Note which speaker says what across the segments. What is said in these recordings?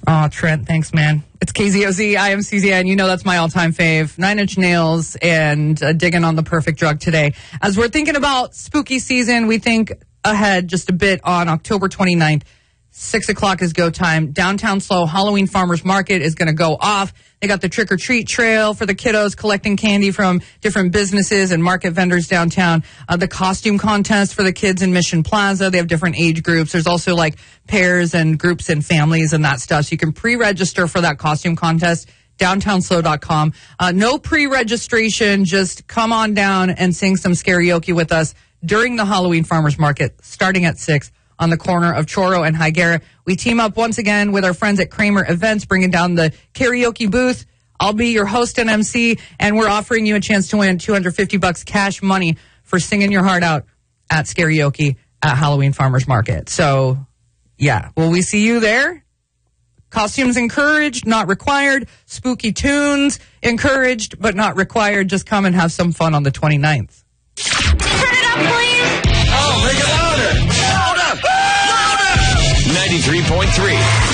Speaker 1: Oh, Trent, thanks, man. It's KZOZ. I am CZN. You know that's my all-time fave. 9 Inch Nails and digging on the perfect drug today. As we're thinking about spooky season, we think ahead just a bit on October 29th. 6 o'clock is go time. Downtown SLO Halloween Farmers Market is going to go off. They got the trick-or-treat trail for the kiddos collecting candy from different businesses and market vendors downtown. The costume contest for the kids in Mission Plaza. They have different age groups. There's also like pairs and groups and families and that stuff. So you can pre-register for that costume contest. DowntownSLO.com. No pre-registration. Just come on down and sing some karaoke with us during the Halloween Farmers Market starting at 6. On the corner of Choro and Higuera. We team up once again with our friends at Kramer Events, bringing down the karaoke booth. I'll be your host and MC, and we're offering you a chance to win $250 cash money for singing your heart out at karaoke at Halloween Farmers Market. So, yeah, will we see you there? Costumes encouraged, not required. Spooky tunes encouraged, but not required. Just come and have some fun on the 29th.
Speaker 2: Turn it up, please.
Speaker 3: Oh, make it louder. 93.3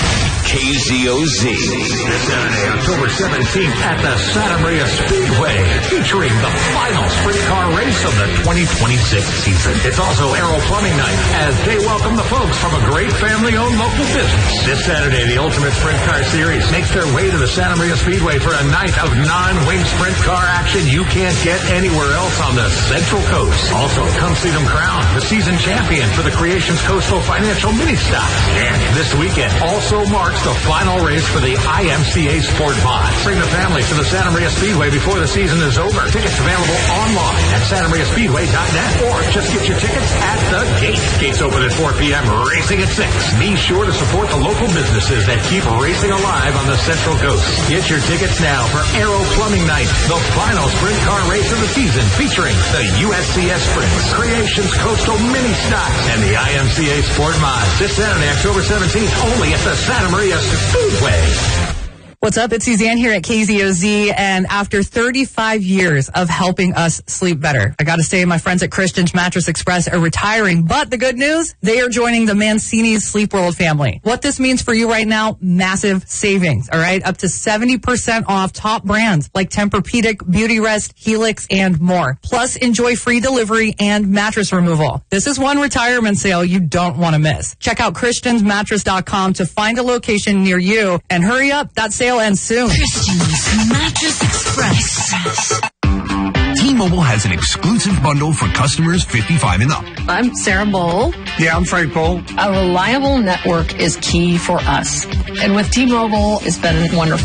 Speaker 3: KZOZ.
Speaker 4: This Saturday, October 17th at the Santa Maria Speedway, featuring the final sprint car race of the 2026 season. It's also Aero Plumbing Night as they welcome the folks from a great family-owned local business. This Saturday, the Ultimate Sprint Car Series makes their way to the Santa Maria Speedway for a night of non-wing sprint car action you can't get anywhere else on the Central Coast. Also, come see them crown the season champion for the Creations Coastal Financial Mini Stock. And this weekend also marks the final race for the IMCA Sport Mod. Bring the family to the Santa Maria Speedway before the season is over. Tickets available online at santamariaspeedway.net or just get your tickets at the gate. Gates open at 4 p.m., racing at 6. Be sure to support the local businesses that keep racing alive on the Central Coast. Get your tickets now for Aero Plumbing Night, the final sprint car race of the season featuring the USCS Sprints, Creations Coastal Mini Stocks, and the IMCA Sport Mod. This Saturday, October 17th, only at the Santa Maria Speedway.
Speaker 1: What's up? It's Suzanne here at KZOZ, and after 35 years of helping us sleep better, I got to say my friends at Christian's Mattress Express are retiring, but the good news, they are joining the Mancini's Sleep World family. What this means for you right now, massive savings, all right? Up to 70% off top brands like Tempur-Pedic, Beautyrest, Helix, and more. Plus, enjoy free delivery and mattress removal. This is one retirement sale you don't want to miss. Check out christiansmattress.com to find a location near you, and hurry up, that sale ends soon.
Speaker 2: Christian's Mattress Express.
Speaker 5: T-Mobile has an exclusive bundle for customers 55 and up.
Speaker 6: I'm Sarah Bowl.
Speaker 7: Yeah, I'm Frank Bowl.
Speaker 6: A reliable network is key for us. And with T-Mobile, it's been wonderful.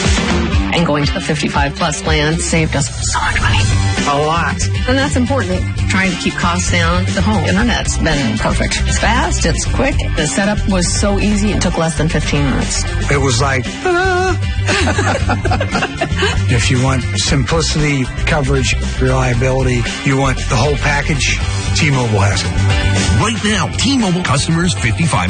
Speaker 6: And going to the 55 plus plan saved us so much money.
Speaker 7: A lot.
Speaker 6: And that's important. Trying to keep costs down. The home internet's been perfect. It's fast, it's quick. The setup was so easy, it took less than 15 minutes.
Speaker 7: It was like, if you want simplicity, coverage, reliability, you want the whole package, T-Mobile has it.
Speaker 5: Right now, T-Mobile customers 55